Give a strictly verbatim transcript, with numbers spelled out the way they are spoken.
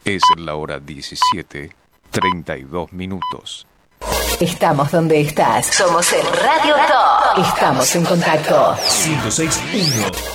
Es la hora diecisiete, treinta y dos minutos. Estamos donde estás. Somos el Radio Top. Estamos en contacto. ciento seis punto uno